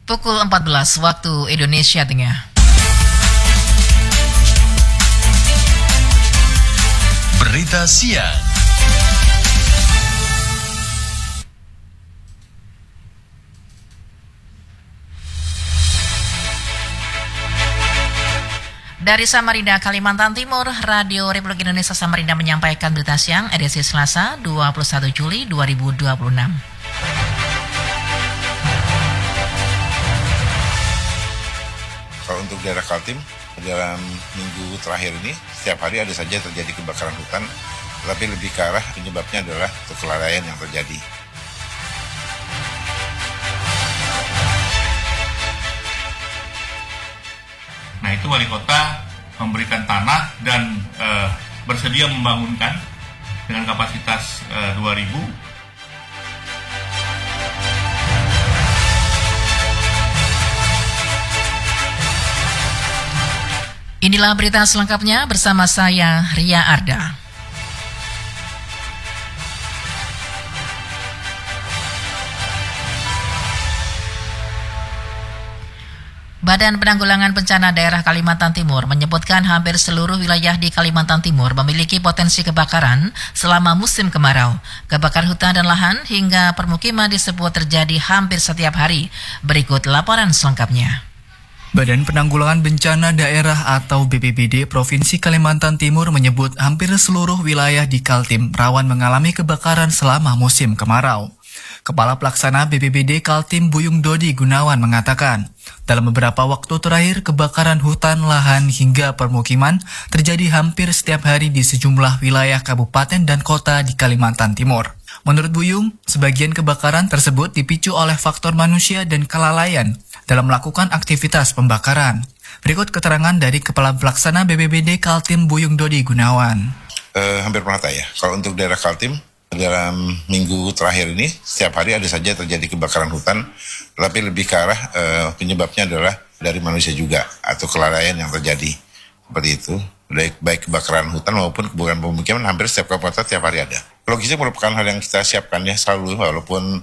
Pukul 14 waktu Indonesia Tengah. Berita siang. Dari Samarinda, Kalimantan Timur, Radio Republik Indonesia Samarinda menyampaikan berita siang edisi Selasa 21 Juli 2026. Kalau untuk daerah Kaltim, dalam minggu terakhir ini, setiap hari ada saja terjadi kebakaran hutan, tetapi lebih ke arah penyebabnya adalah kelalaian yang terjadi. Nah, itu wali kota memberikan tanah dan bersedia membangunkan dengan kapasitas 2.000. Inilah berita selengkapnya bersama saya, Ria Arda. Badan Penanggulangan Bencana Daerah Kalimantan Timur menyebutkan hampir seluruh wilayah di Kalimantan Timur memiliki potensi kebakaran selama musim kemarau. Kebakaran hutan dan lahan hingga permukiman disebut terjadi hampir setiap hari. Berikut laporan selengkapnya. Badan Penanggulangan Bencana Daerah atau BPBD Provinsi Kalimantan Timur menyebut hampir seluruh wilayah di Kaltim rawan mengalami kebakaran selama musim kemarau. Kepala Pelaksana BPBD Kaltim Buyung Dodi Gunawan mengatakan, dalam beberapa waktu terakhir kebakaran hutan, lahan hingga permukiman terjadi hampir setiap hari di sejumlah wilayah kabupaten dan kota di Kalimantan Timur. Menurut Buyung, sebagian kebakaran tersebut dipicu oleh faktor manusia dan kelalaian dalam melakukan aktivitas pembakaran. Berikut keterangan dari Kepala Pelaksana BPBD Kaltim Buyung Dodi Gunawan. Hampir merata ya. Kalau untuk daerah Kaltim, dalam minggu terakhir ini, setiap hari ada saja terjadi kebakaran hutan, tetapi lebih ke arah penyebabnya adalah dari manusia juga, atau kelalaian yang terjadi. Seperti itu, baik kebakaran hutan maupun kebakaran pemukiman, hampir setiap kabupaten setiap hari ada. Logistik merupakan hal yang kita siapkan ya selalu, walaupun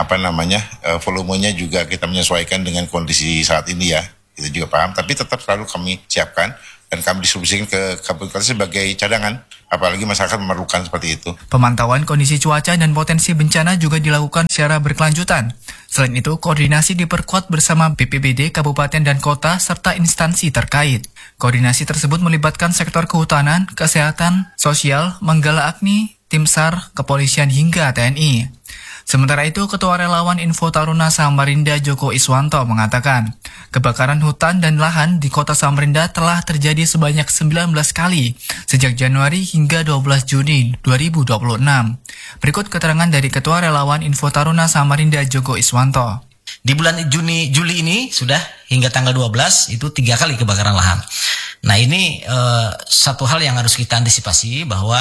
volumenya juga kita menyesuaikan dengan kondisi saat ini ya, kita juga paham, tapi tetap selalu kami siapkan dan kami distribusikan ke kabupaten sebagai cadangan, apalagi masyarakat memerlukan seperti itu. Pemantauan kondisi cuaca dan potensi bencana juga dilakukan secara berkelanjutan. Selain itu, koordinasi diperkuat bersama BPBD Kabupaten dan Kota serta instansi terkait. Koordinasi tersebut melibatkan sektor kehutanan, kesehatan, sosial, Manggala Agni, Tim SAR, kepolisian hingga TNI. Sementara itu, Ketua Relawan Info Taruna Samarinda Joko Iswanto mengatakan, kebakaran hutan dan lahan di kota Samarinda telah terjadi sebanyak 19 kali sejak Januari hingga 12 Juni 2026. Berikut keterangan dari Ketua Relawan Info Taruna Samarinda Joko Iswanto. Di bulan Juli ini sudah hingga tanggal 12 itu 3 kali kebakaran lahan. Nah ini satu hal yang harus kita antisipasi bahwa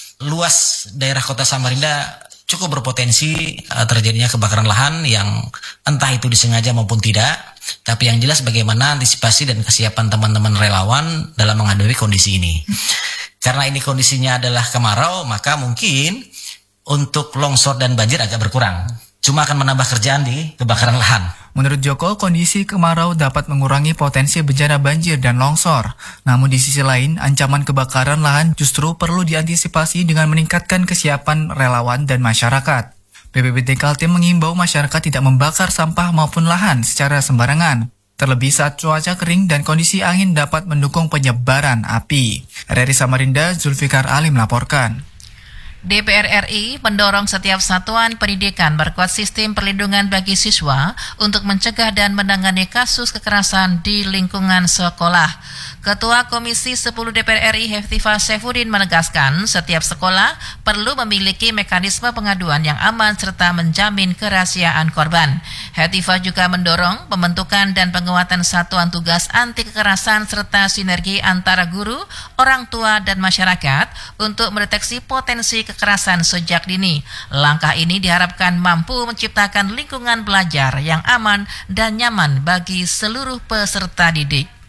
luas daerah kota Samarinda cukup berpotensi terjadinya kebakaran lahan yang entah itu disengaja maupun tidak. Tapi yang jelas bagaimana antisipasi dan kesiapan teman-teman relawan dalam menghadapi kondisi ini. Karena ini kondisinya adalah kemarau, maka mungkin untuk longsor dan banjir agak berkurang. Cuma akan menambah kerjaan di kebakaran lahan. Menurut Joko, kondisi kemarau dapat mengurangi potensi bencana banjir dan longsor. Namun di sisi lain, ancaman kebakaran lahan justru perlu diantisipasi dengan meningkatkan kesiapan relawan dan masyarakat. BPBD Kaltim mengimbau masyarakat tidak membakar sampah maupun lahan secara sembarangan. Terlebih saat cuaca kering dan kondisi angin dapat mendukung penyebaran api. RRI Samarinda, Zulfikar Ali melaporkan. DPR RI mendorong setiap satuan pendidikan berkuat sistem perlindungan bagi siswa untuk mencegah dan menangani kasus kekerasan di lingkungan sekolah. Ketua Komisi 10 DPR RI Heftifah Saifuddin menegaskan setiap sekolah perlu memiliki mekanisme pengaduan yang aman serta menjamin kerahasiaan korban. Heftifah juga mendorong pembentukan dan penguatan satuan tugas anti kekerasan serta sinergi antara guru, orang tua, dan masyarakat untuk mendeteksi potensi kekerasan sejak dini. Langkah ini diharapkan mampu menciptakan lingkungan belajar yang aman dan nyaman bagi seluruh peserta didik.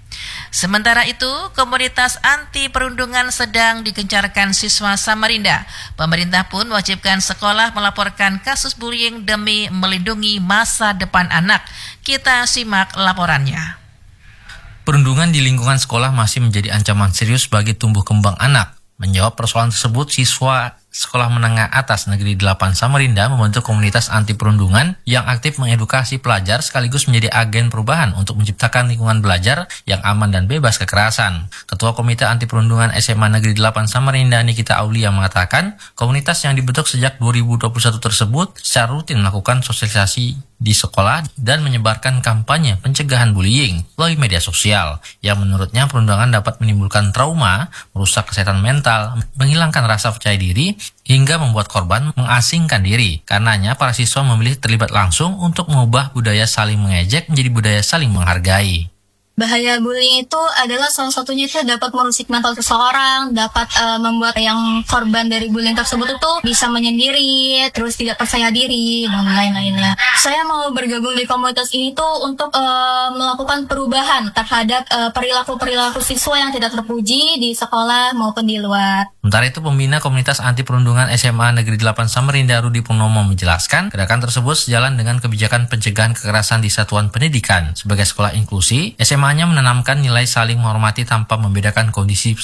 Sementara itu, komunitas anti perundungan sedang digencarkan siswa Samarinda. Pemerintah pun wajibkan sekolah melaporkan kasus bullying demi melindungi masa depan anak. Kita simak laporannya. Perundungan di lingkungan sekolah masih menjadi ancaman serius bagi tumbuh kembang anak. Menjawab persoalan tersebut, siswa Sekolah Menengah Atas Negeri 8 Samarinda membentuk komunitas anti perundungan yang aktif mengedukasi pelajar sekaligus menjadi agen perubahan untuk menciptakan lingkungan belajar yang aman dan bebas kekerasan. Ketua Komite Anti Perundungan SMA Negeri 8 Samarinda Nikita Aulia mengatakan, komunitas yang dibentuk sejak 2021 tersebut secara rutin melakukan sosialisasi di sekolah dan menyebarkan kampanye pencegahan bullying melalui media sosial yang menurutnya perundungan dapat menimbulkan trauma, merusak kesehatan mental, menghilangkan rasa percaya diri, hingga membuat korban mengasingkan diri. Karenanya para siswa memilih terlibat langsung untuk mengubah budaya saling mengejek menjadi budaya saling menghargai. Bahaya bullying itu adalah salah satunya itu dapat merusak mental seseorang, dapat membuat yang korban dari bullying tersebut itu bisa menyendiri, terus tidak percaya diri, dan lain-lainnya. Saya mau bergabung di komunitas ini tuh untuk melakukan perubahan terhadap perilaku-perilaku siswa yang tidak terpuji di sekolah maupun di luar. Sementara itu, pembina komunitas anti perundungan SMA Negeri 8 Samarinda Rudi Purnomo menjelaskan, gerakan tersebut sejalan dengan kebijakan pencegahan kekerasan di satuan pendidikan. Sebagai sekolah inklusi, SMA-nya menanamkan nilai saling menghormati tanpa membedakan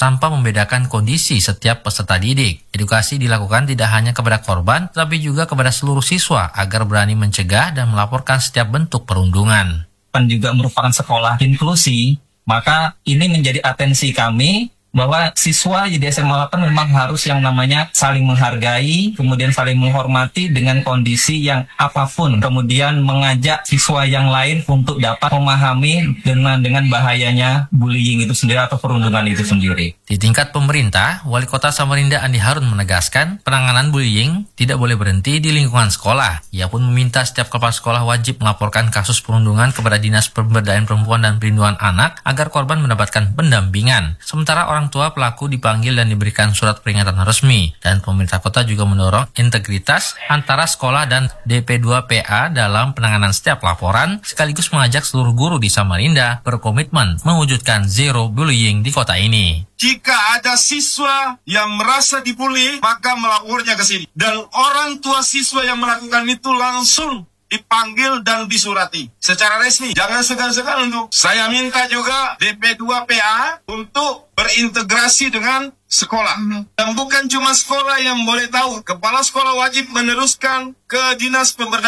kondisi setiap peserta didik. Edukasi dilakukan tidak hanya kepada korban, tetapi juga kepada seluruh siswa agar berani mencegah dan melaporkan setiap bentuk perundungan. Juga merupakan sekolah inklusi, maka ini menjadi atensi kami bahwa siswa di SMA 8 memang harus yang namanya saling menghargai, kemudian saling menghormati dengan kondisi yang apapun, kemudian mengajak siswa yang lain untuk dapat memahami dengan bahayanya bullying itu sendiri atau perundungan itu sendiri. Di tingkat pemerintah, Wali Kota Samarinda Andi Harun menegaskan penanganan bullying tidak boleh berhenti di lingkungan sekolah. Ia pun meminta setiap kepala sekolah wajib melaporkan kasus perundungan kepada Dinas Pemberdayaan Perempuan dan Perlindungan Anak agar korban mendapatkan pendampingan. Sementara orang tua pelaku dipanggil dan diberikan surat peringatan resmi. Dan pemerintah kota juga mendorong integritas antara sekolah dan DP2PA dalam penanganan setiap laporan, sekaligus mengajak seluruh guru di Samarinda berkomitmen mewujudkan zero bullying di kota ini. Jika ada siswa yang merasa dibully, maka melapornya ke sini. Dan orang tua siswa yang melakukan itu langsung dipanggil dan disurati secara resmi. Jangan segan-segan untuk. Saya minta juga DP2PA untuk berintegrasi dengan sekolah. Dan bukan cuma sekolah yang boleh tahu. Kepala sekolah wajib meneruskan ke Dinas Pemberdayaan